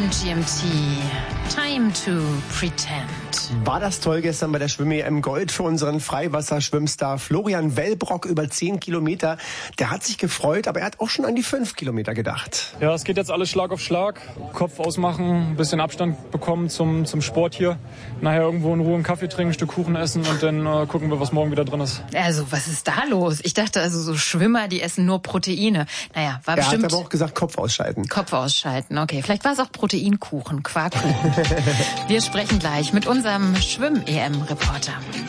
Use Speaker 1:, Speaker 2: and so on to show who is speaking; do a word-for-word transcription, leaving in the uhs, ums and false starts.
Speaker 1: G M T. Time to pretend.
Speaker 2: War das toll gestern bei der Schwimm-E M Gold für unseren Freiwasserschwimmstar Florian Wellbrock über zehn Kilometer. Der hat sich gefreut, aber er hat auch schon an die fünf Kilometer gedacht.
Speaker 3: Ja, es geht jetzt alles Schlag auf Schlag. Kopf ausmachen, ein bisschen Abstand bekommen zum, zum Sport hier. Nachher irgendwo in Ruhe einen Kaffee trinken, ein Stück Kuchen essen und dann äh, gucken wir, was morgen wieder drin ist.
Speaker 1: Also, was ist da los? Ich dachte also, so Schwimmer, die essen nur Proteine. Naja, war
Speaker 2: er
Speaker 1: bestimmt...
Speaker 2: Er hat aber auch gesagt, Kopf ausschalten.
Speaker 1: Kopf ausschalten, okay. Vielleicht war es auch Proteinkuchen, Quarkkuchen. Wir sprechen gleich mit unserem Schwimm-E M-Reporter.